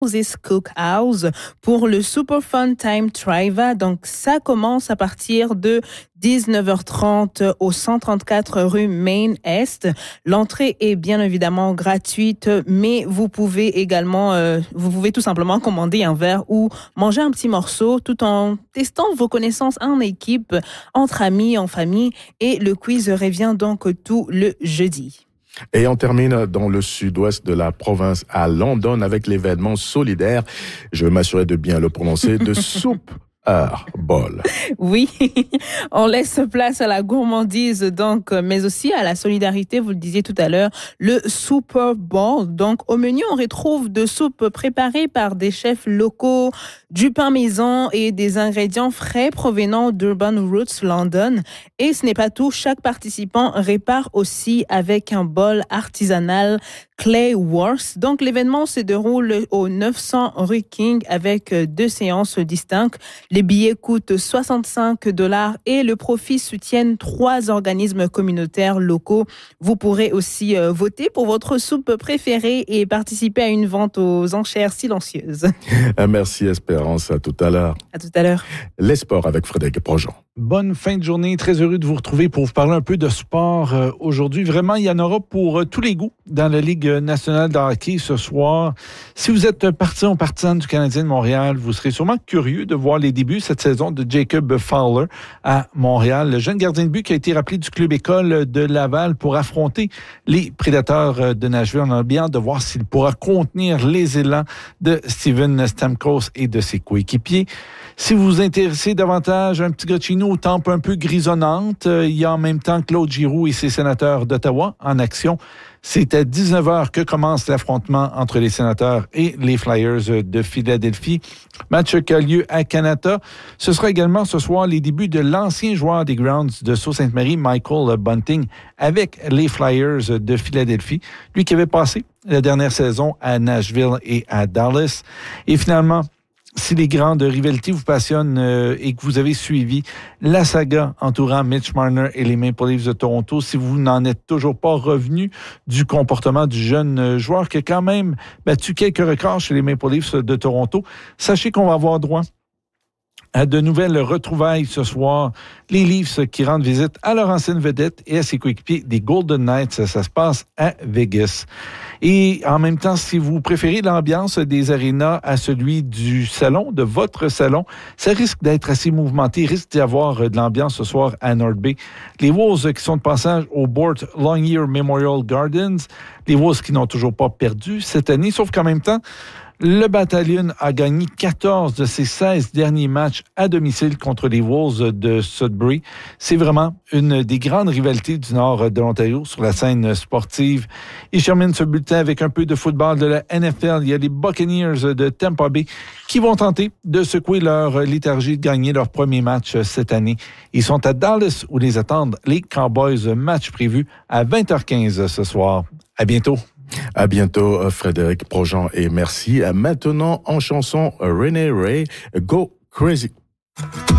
Moses Cookhouse pour le Super Fun Time Triva. Donc, ça commence à partir de 19h30 au 134 rue Main Est. L'entrée est bien évidemment gratuite, mais vous pouvez également, tout simplement commander un verre ou manger un petit morceau tout en testant vos connaissances en équipe, entre amis, en famille. Et le quiz revient donc tout le jeudi. Et on termine dans le sud-ouest de la province à London avec l'événement solidaire, je vais m'assurer de bien le prononcer, de Super Bowl. Oui, on laisse place à la gourmandise donc, mais aussi à la solidarité, vous le disiez tout à l'heure, le Super Bowl. Donc au menu, on retrouve de soupes préparées par des chefs locaux, du pain maison et des ingrédients frais provenant d'Urban Roots London. Et ce n'est pas tout, chaque participant répare aussi avec un bol artisanal Clay Wars. Donc l'événement se déroule au 900 rue King avec 2 séances distinctes. Les billets coûtent $65 et le profit soutient 3 organismes communautaires locaux. Vous pourrez aussi voter pour votre soupe préférée et participer à une vente aux enchères silencieuses. Merci Espérance, à tout à l'heure. À tout à l'heure. Les sports avec Frédéric Projean. Bonne fin de journée, très heureux de vous retrouver pour vous parler un peu de sport aujourd'hui. Vraiment, il y en aura pour tous les goûts dans la Ligue nationale de hockey ce soir. Si vous êtes partisan ou partisan du Canadien de Montréal, vous serez sûrement curieux de voir les débuts cette saison de Jacob Fowler à Montréal. Le jeune gardien de but qui a été rappelé du club école de Laval pour affronter les Prédateurs de Nashville. On a bien hâte de voir s'il pourra contenir les élans de Steven Stamkos et de ses coéquipiers. Si vous vous intéressez davantage à un petit gars de chez nous aux tempes un peu grisonnantes, il y a en même temps Claude Giroux et ses Sénateurs d'Ottawa en action. C'est à 19h que commence l'affrontement entre les Sénateurs et les Flyers de Philadelphie. Match qui a lieu à Canada. Ce sera également ce soir les débuts de l'ancien joueur des Grounds de Sault-Sainte-Marie, Michael Bunting, avec les Flyers de Philadelphie. Lui qui avait passé la dernière saison à Nashville et à Dallas. Et finalement, si les grandes rivalités vous passionnent et que vous avez suivi la saga entourant Mitch Marner et les Maple Leafs de Toronto, si vous n'en êtes toujours pas revenu du comportement du jeune joueur qui a quand même battu quelques records chez les Maple Leafs de Toronto, sachez qu'on va avoir droit à de nouvelles retrouvailles ce soir. Les Leafs qui rendent visite à leur ancienne vedette et à ses coéquipiers des Golden Knights. Ça se passe à Vegas. Et en même temps, si vous préférez l'ambiance des arénas à celui du salon, de votre salon, ça risque d'être assez mouvementé. Il risque d'y avoir de l'ambiance ce soir à North Bay. Les Wolves qui sont de passage au Bort Longyear Memorial Gardens. Les Wolves qui n'ont toujours pas perdu cette année, sauf qu'en même temps, le Bataillon a gagné 14 de ses 16 derniers matchs à domicile contre les Wolves de Sudbury. C'est vraiment une des grandes rivalités du nord de l'Ontario sur la scène sportive. Il termine ce bulletin avec un peu de football de la NFL. Il y a les Buccaneers de Tampa Bay qui vont tenter de secouer leur léthargie de gagner leur premier match cette année. Ils sont à Dallas où les attendent les Cowboys. Match prévu à 20h15 ce soir. À bientôt. À bientôt, Frédéric Projean, et merci. Maintenant, en chanson, René Ray, Go Crazy.